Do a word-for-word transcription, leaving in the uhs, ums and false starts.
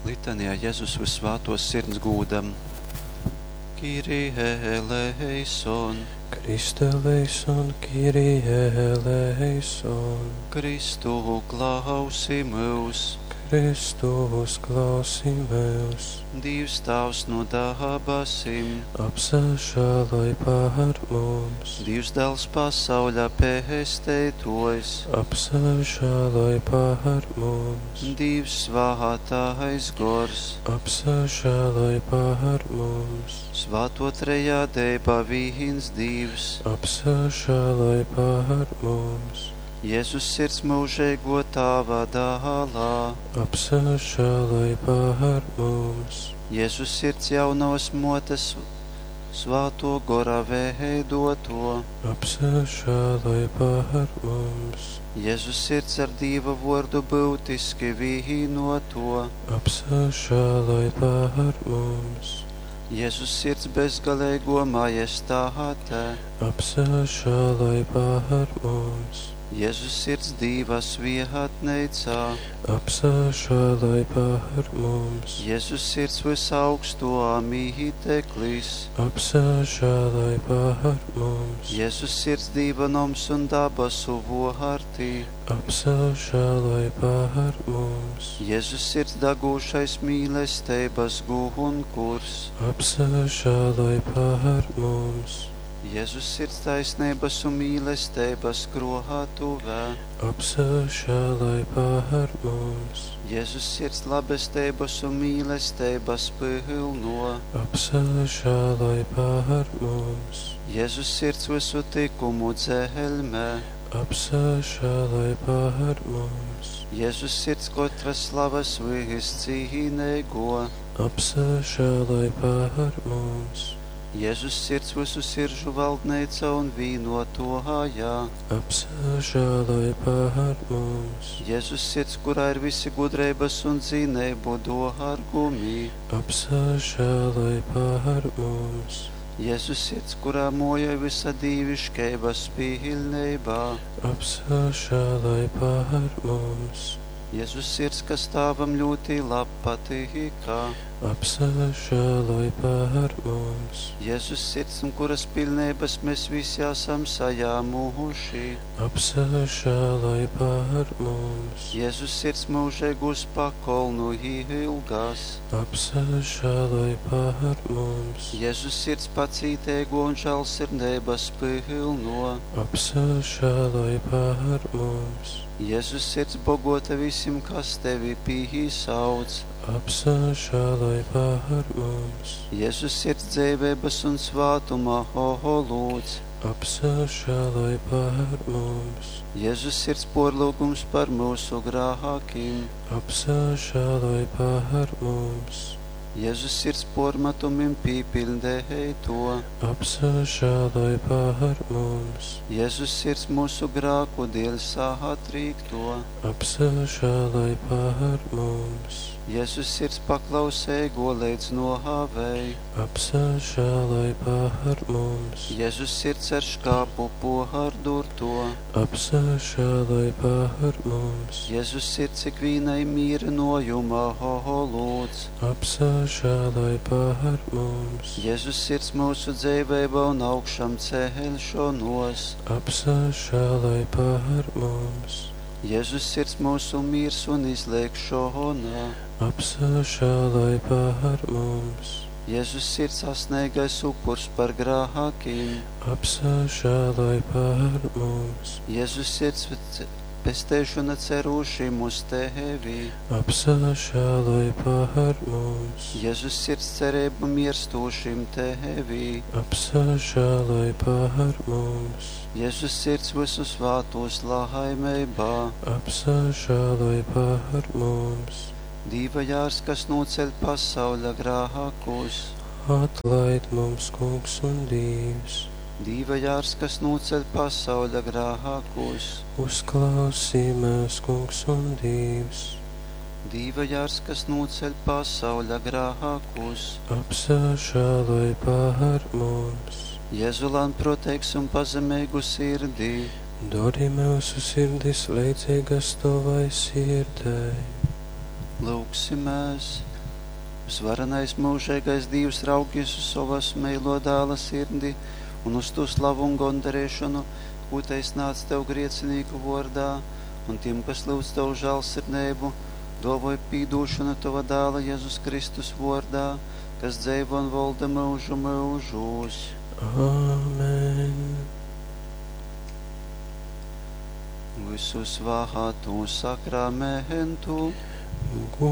Litanijā Jēzus visvētos sirds gūdam. Kyrie eleison, Kriste eleison, Kyrie eleison. Kristu klausi mūs, Kristus klausi mūs. Dievs Tavs no dabasim, Apsažāloj par mums. Dievs Dēls pasauļa pēstētojs, Apsažāloj par mums. Dievs svātais gors, Apsažāloj par mums. Svāto trejā dēba vīns Dievs, Apsažāloj par mums. Jēzus sirds mūžēgo Tava dālā, Apsažāloj par mums. Jēzus sirds jaunos motes svāto gorā veidoto, Apsažāloj par mums. Jēzus sirds ar Dieva vārdu būtiski vīnoto, Apsažāloj par mums. Jēzus sirds bezgalīgo majestāte, Apsažāloj par mums. Jēzus sirds Dievas vietneicā, Apsažāloj par mums. Jēzus sirds visaugsto mīteklis, Apsažāloj par mums. Jēzus sirds Dieva noms un dabasu vārtī, Apsažāloj par mums. Jēzus sirds dagūšais mīlestības gunkurs, Apsažāloj par mums. Jēzus sirds taisnības un mīlestības krohātuvē, Apsažāloj par mums. Jēzus sirds labestības un mīlestības pilno, Apsažāloj par mums. Jēzus sirds visu tikumu dzelmē, Apsažāloj par mums. Jēzus sirds katras slavas viscīnīgo, Apsažāloj par mums. Jēzus sirds visu siržu valdneica un vīnotojā, Apsažāloj par mums. Jēzus sirds, kurā ir visi gudrības un zinību dārgumi, Apsažāloj par mums. Jēzus sirds, kurā moja visa dīviškības pilnībā, Apsažāloj par mums. Jēzus sirds, kas Tavam ļoti patīkā, Apsažāloj par mums. Jēzus sirds, un kuras pilnības mēs visi esam sajāmuši, Apsažāloj par mums. Jēzus sirds mūžēgus pakolnu ilgas, Apsažāloj par mums. Jēzus sirds pacītēgo un žēlsirdības pilno, Apsažāloj par mums. Jēzus sirds bogota visiem, kas Tevi pīsauc, Apsažāloj par mums. Jēzus sirds dzīvības un svātumā holūdz, Apsažāloj par mums. Jēzus sirds porlūgums par mūsu grākiem, Apsažāloj par mums. Jēzus sirds pormatumim pīpildēja to, Apsažāloj par mums. Jēzus sirds mūsu grāku dēļ sātrīkto, Apsažāloj par mums. Jēzus sirds paklausēgo līdz nohāvēji, Apsažāloj par mums. Jēzus sirds ar škāpu pohārdurto, Apsažāloj par mums. Jēzus sirds ikvīnai mīrinojumā holūdz, Apsažāloj par mums. Jēzus sirds mūsu dzīvībā un augšam ceļšanos, Apsažāloj par mums. Jēzus sirds mūsu mirs un izliekšana, Apsažāloj par mums. Jēzus sirds asnēgais upurs par grākiem, Apsažāloj par mums. Jēzus sirds pestēšana cerūšiem uz Tevi, Apsažāloj par mums. Jēzus sirds cerība mirstūšiem Tevi, Apsažāloj par mums. Jēzus sirds visu svātos laimībā, Apsažāloj par mums. Dieva jārs, kas noceļ pasauļa grākus, Atlaid mums, Kungs un Dievs. Dieva jārs, kas noceļ pasauļa grākus, Uzklausī mēs, Kungs un Dievs. Dieva jārs, kas noceļ pasauļa grākus, Apsažāloj par mums. Jēzulan proteiks un pazemēgu sirdī, Dodi mūsu sirdis līdzīgas Tavai sirdei. lūksimies. Visvarenais mūžīgais Dievs raugīs uz savas meilo dēla sirdi un uz to slavu un gondarēšanu, ko tais nāc tev griecinīgu vārdā, un tiem, kas lūdz tev žēlsirdību, dāvāj pīdūšanu tava dēla Jēzus Kristus vārdā, kas dzīvo un valda mūžu mūžos. Amen. Visu svātu sakramentu